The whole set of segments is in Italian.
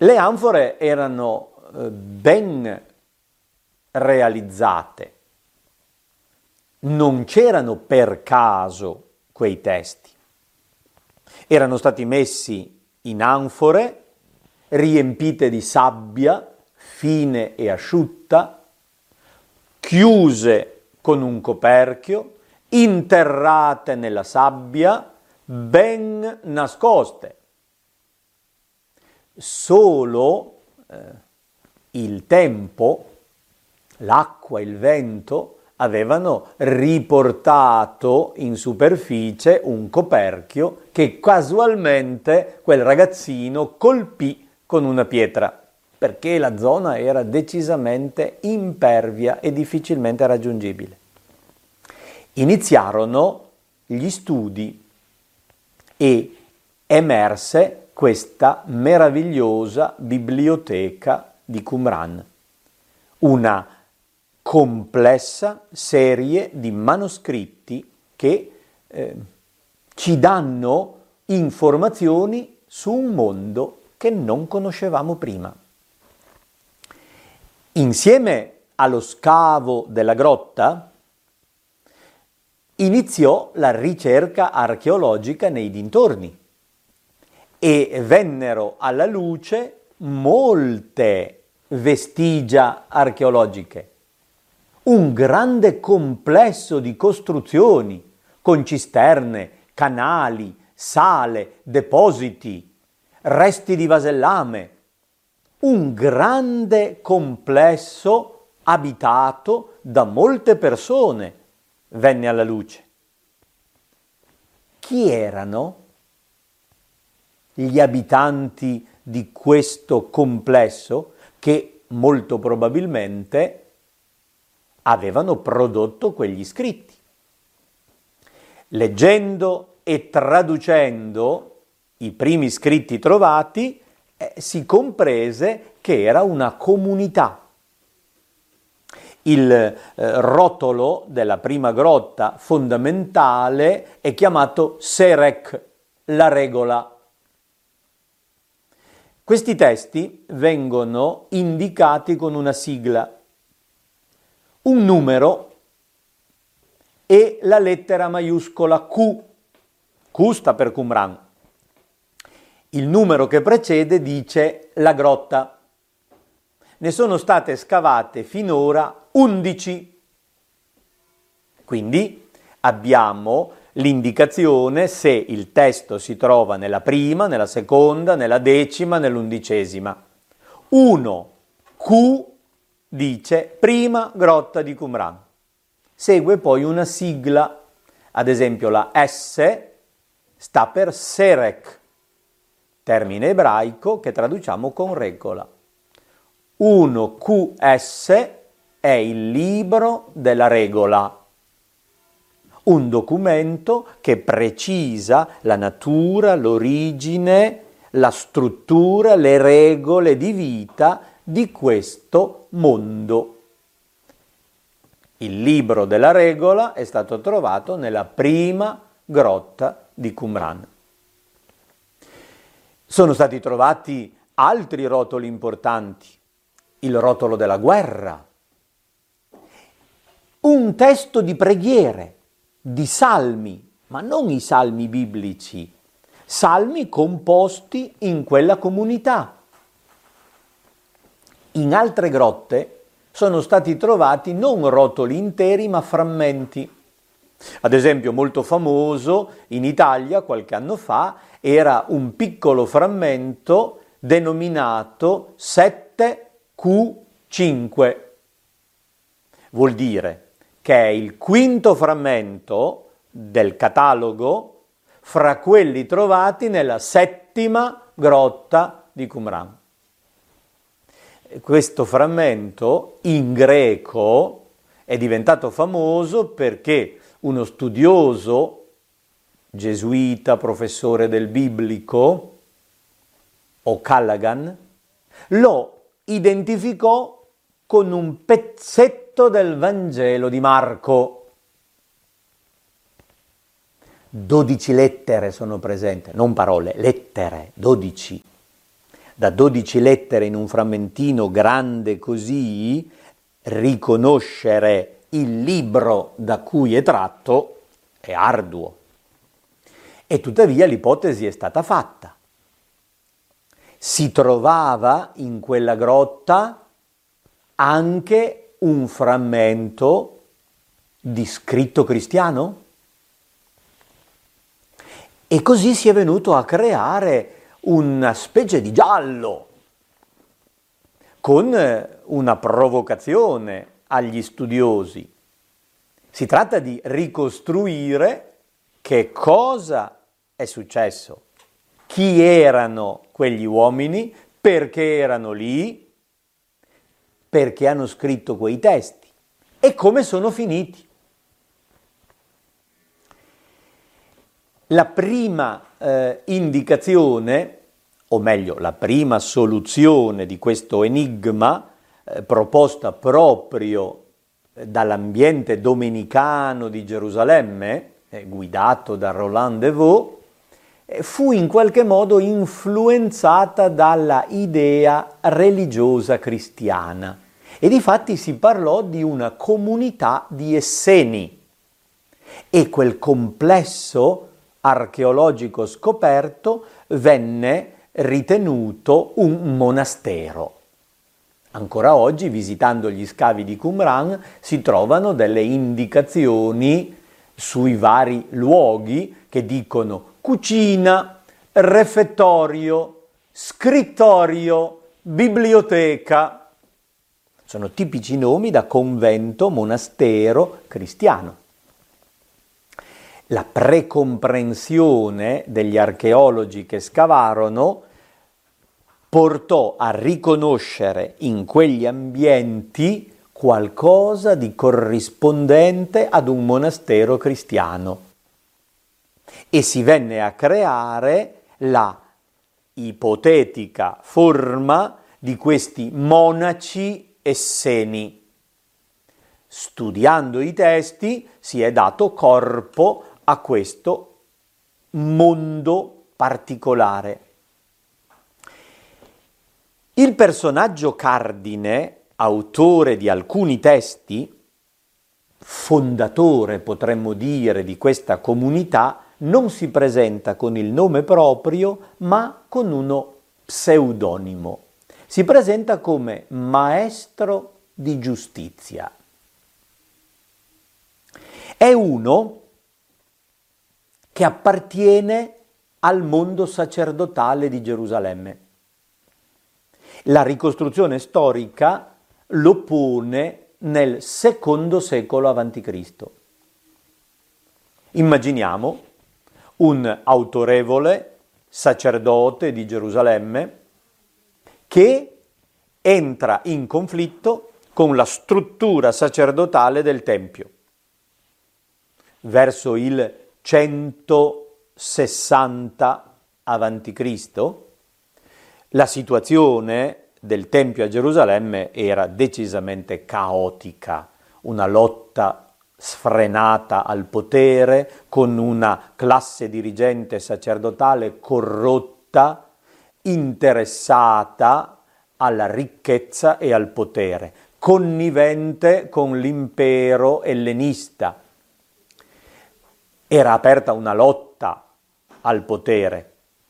Le anfore erano ben realizzate, non c'erano per caso quei testi. Erano stati messi in anfore, riempite di sabbia, fine e asciutta, chiuse con un coperchio, interrate nella sabbia, ben nascoste. Solo il tempo, l'acqua, il vento avevano riportato in superficie un coperchio che casualmente quel ragazzino colpì con una pietra, perché la zona era decisamente impervia e difficilmente raggiungibile. Iniziarono gli studi e emerse questa meravigliosa biblioteca di Qumran, una complessa serie di manoscritti che ci danno informazioni su un mondo che non conoscevamo prima. Insieme allo scavo della grotta iniziò la ricerca archeologica nei dintorni e vennero alla luce molte vestigia archeologiche, un grande complesso di costruzioni con cisterne, canali, sale, depositi, resti di vasellame, un grande complesso abitato da molte persone venne alla luce. Chi erano gli abitanti di questo complesso che molto probabilmente avevano prodotto quegli scritti? Leggendo e traducendo i primi scritti trovati, si comprese che era una comunità. Il rotolo della prima grotta fondamentale è chiamato Serek, la regola. Questi testi vengono indicati con una sigla, un numero e la lettera maiuscola Q. Q sta per Qumran. Il numero che precede dice la grotta. Ne sono state scavate finora 11. Quindi abbiamo l'indicazione se il testo si trova nella prima, nella seconda, nella decima, nell'11ª. 1 Q dice prima grotta di Qumran. Segue poi una sigla, ad esempio la S sta per Serek, termine ebraico che traduciamo con regola. 1QS è il libro della regola, un documento che precisa la natura, l'origine, la struttura, le regole di vita di questo mondo. Il libro della regola è stato trovato nella prima grotta di Qumran. Sono stati trovati altri rotoli importanti, il rotolo della guerra, un testo di preghiere, di salmi, ma non i salmi biblici, salmi composti in quella comunità. In altre grotte sono stati trovati non rotoli interi, ma frammenti. Ad esempio, molto famoso in Italia qualche anno fa era un piccolo frammento denominato 7Q5. Vuol dire che è il quinto frammento del catalogo fra quelli trovati nella settima grotta di Qumran. Questo frammento in greco è diventato famoso perché uno studioso gesuita, professore del biblico, O'Callaghan, lo identificò con un pezzetto del Vangelo di Marco. 12 lettere sono presenti, non parole, lettere, 12. da 12 lettere in un frammentino grande così, riconoscere il libro da cui è tratto è arduo. E tuttavia l'ipotesi è stata fatta. Si trovava in quella grotta anche un frammento di scritto cristiano? E così si è venuto a creare una specie di giallo, con una provocazione agli studiosi. Si tratta di ricostruire che cosa è successo, chi erano quegli uomini, perché erano lì, perché hanno scritto quei testi e come sono finiti. La prima indicazione, o meglio, la prima soluzione di questo enigma proposta proprio dall'ambiente domenicano di Gerusalemme, guidato da Roland de Vaux, fu in qualche modo influenzata dalla idea religiosa cristiana e difatti si parlò di una comunità di Esseni e quel complesso archeologico scoperto venne ritenuto un monastero. Ancora oggi, visitando gli scavi di Qumran, si trovano delle indicazioni sui vari luoghi che dicono cucina, refettorio, scrittorio, biblioteca. Sono tipici nomi da convento, monastero cristiano. La precomprensione degli archeologi che scavarono portò a riconoscere in quegli ambienti qualcosa di corrispondente ad un monastero cristiano e si venne a creare la ipotetica forma di questi monaci esseni. Studiando i testi si è dato corpo a questo mondo particolare. Il personaggio cardine, autore di alcuni testi, fondatore potremmo dire di questa comunità, non si presenta con il nome proprio ma con uno pseudonimo. Si presenta come maestro di giustizia. È uno che appartiene al mondo sacerdotale di Gerusalemme. La ricostruzione storica lo pone nel secondo secolo a.C. Immaginiamo un autorevole sacerdote di Gerusalemme che entra in conflitto con la struttura sacerdotale del Tempio. Verso il 160 a.C., la situazione del Tempio a Gerusalemme era decisamente caotica, una lotta sfrenata al potere, con una classe dirigente sacerdotale corrotta, interessata alla ricchezza e al potere, connivente con l'impero ellenista. Era aperta una lotta al potere.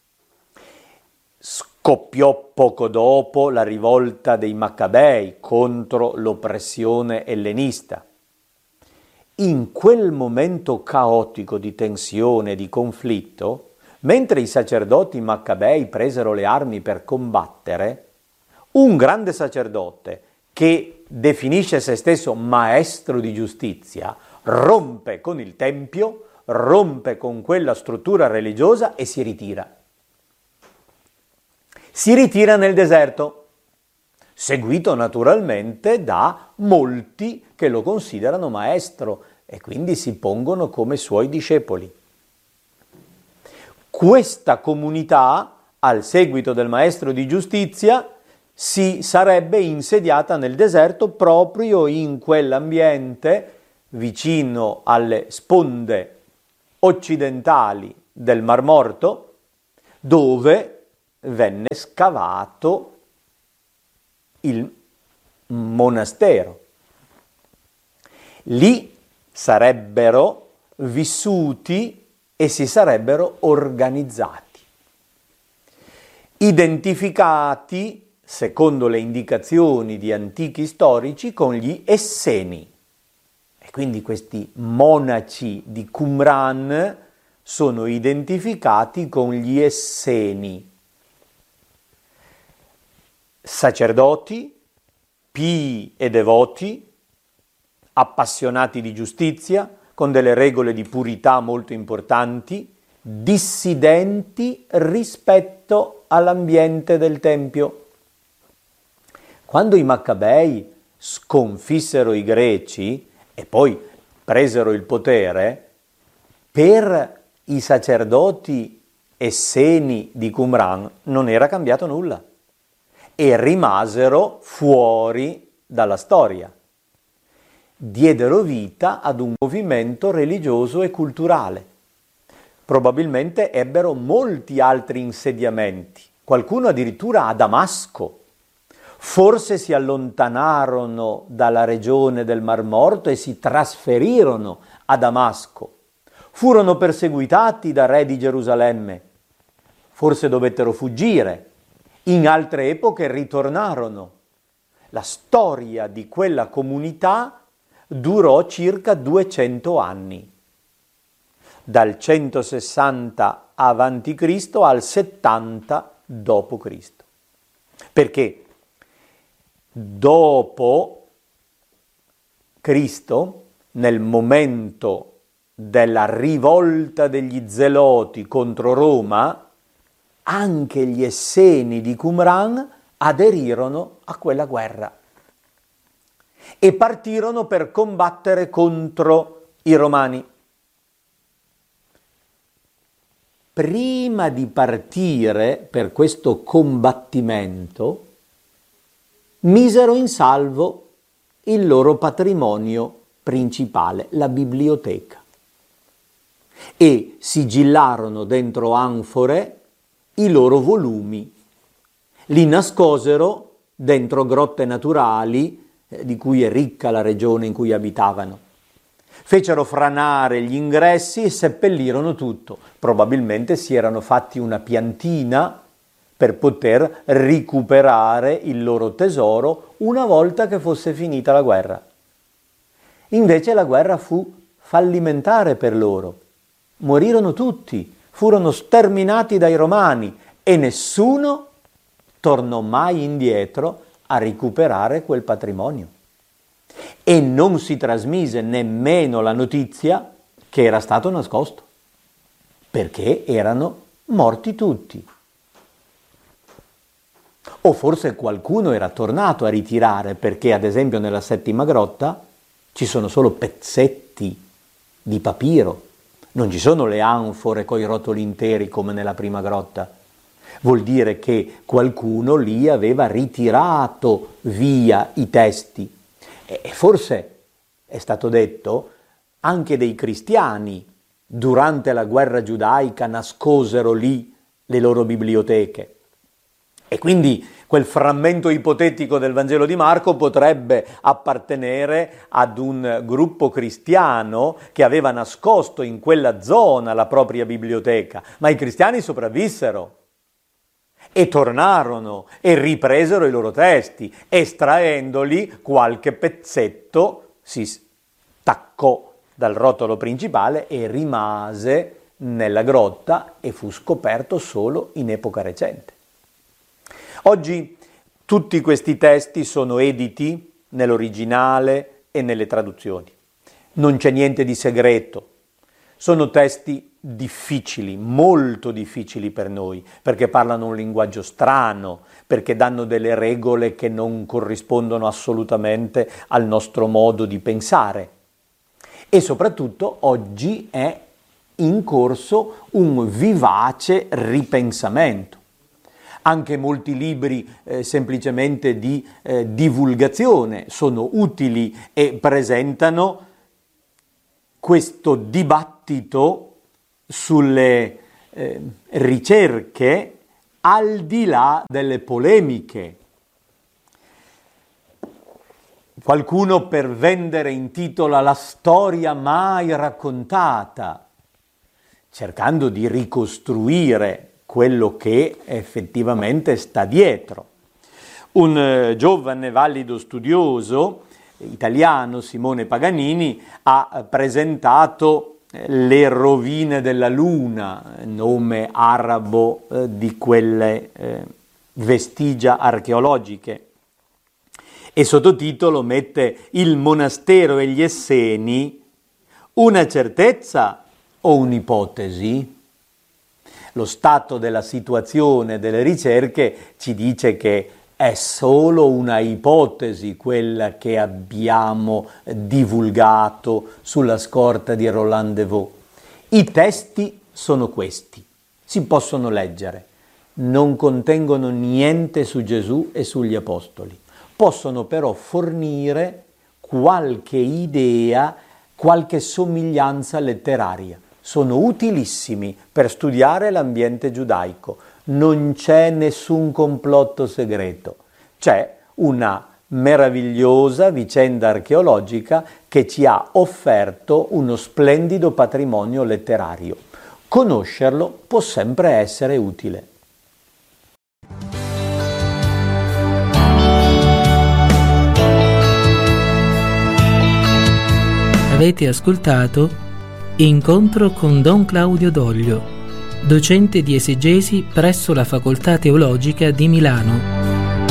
Scoppiò poco dopo la rivolta dei Maccabei contro l'oppressione ellenista. In quel momento caotico di tensione e di conflitto, mentre i sacerdoti Maccabei presero le armi per combattere, un grande sacerdote che definisce se stesso maestro di giustizia rompe con il Tempio, rompe con quella struttura religiosa e si ritira. Si ritira nel deserto, seguito naturalmente da molti che lo considerano maestro e quindi si pongono come suoi discepoli. Questa comunità, al seguito del maestro di giustizia, si sarebbe insediata nel deserto proprio in quell'ambiente vicino alle sponde occidentali del Mar Morto, dove venne scavato il monastero. Lì sarebbero vissuti e si sarebbero organizzati, identificati, secondo le indicazioni di antichi storici, con gli Esseni. E quindi questi monaci di Qumran sono identificati con gli Esseni, sacerdoti, pii e devoti, appassionati di giustizia, con delle regole di purità molto importanti, dissidenti rispetto all'ambiente del Tempio. Quando i Maccabei sconfissero i Greci e poi presero il potere, per i sacerdoti esseni di Qumran non era cambiato nulla e rimasero fuori dalla storia. Diedero vita ad un movimento religioso e culturale. Probabilmente ebbero molti altri insediamenti, qualcuno addirittura a Damasco. Forse si allontanarono dalla regione del Mar Morto e si trasferirono a Damasco. Furono perseguitati da re di Gerusalemme. Forse dovettero fuggire. In altre epoche ritornarono. La storia di quella comunità durò circa 200 anni, dal 160 a.C. al 70 d.C. Perché dopo Cristo, nel momento della rivolta degli Zeloti contro Roma, anche gli Esseni di Qumran aderirono a quella guerra e partirono per combattere contro i Romani. Prima di partire per questo combattimento, misero in salvo il loro patrimonio principale, la biblioteca, e sigillarono dentro anfore i loro volumi, li nascosero dentro grotte naturali di cui è ricca la regione in cui abitavano. Fecero franare gli ingressi e seppellirono tutto. Probabilmente si erano fatti una piantina per poter recuperare il loro tesoro una volta che fosse finita la guerra. Invece la guerra fu fallimentare per loro. Morirono tutti, furono sterminati dai Romani e nessuno tornò mai indietro a recuperare quel patrimonio. E non si trasmise nemmeno la notizia che era stato nascosto, perché erano morti tutti. O forse qualcuno era tornato a ritirare, perché ad esempio nella settima grotta ci sono solo pezzetti di papiro, non ci sono le anfore coi rotoli interi come nella prima grotta. Vuol dire che qualcuno lì aveva ritirato via i testi. E forse è stato detto anche dei cristiani durante la guerra giudaica nascosero lì le loro biblioteche. E quindi quel frammento ipotetico del Vangelo di Marco potrebbe appartenere ad un gruppo cristiano che aveva nascosto in quella zona la propria biblioteca, ma i cristiani sopravvissero e tornarono e ripresero i loro testi, estraendoli qualche pezzetto si staccò dal rotolo principale e rimase nella grotta e fu scoperto solo in epoca recente. Oggi tutti questi testi sono editi nell'originale e nelle traduzioni. Non c'è niente di segreto. Sono testi difficili, molto difficili per noi, perché parlano un linguaggio strano, perché danno delle regole che non corrispondono assolutamente al nostro modo di pensare. E soprattutto oggi è in corso un vivace ripensamento. Anche molti libri semplicemente di divulgazione sono utili e presentano questo dibattito sulle ricerche al di là delle polemiche. Qualcuno per vendere intitola La storia mai raccontata, cercando di ricostruire quello che effettivamente sta dietro. Un giovane valido studioso italiano, Simone Paganini, ha presentato Le rovine della luna, nome arabo di quelle vestigia archeologiche, e sottotitolo mette Il monastero e gli Esseni, una certezza o un'ipotesi? Lo stato della situazione delle ricerche ci dice che è solo una ipotesi quella che abbiamo divulgato sulla scorta di Roland de Vaux. I testi sono questi, si possono leggere, non contengono niente su Gesù e sugli Apostoli. Possono però fornire qualche idea, qualche somiglianza letteraria. Sono utilissimi per studiare l'ambiente giudaico. Non c'è nessun complotto segreto. C'è una meravigliosa vicenda archeologica che ci ha offerto uno splendido patrimonio letterario. Conoscerlo può sempre essere utile. Avete ascoltato Incontro con Don Claudio Doglio, docente di esegesi presso la Facoltà Teologica di Milano.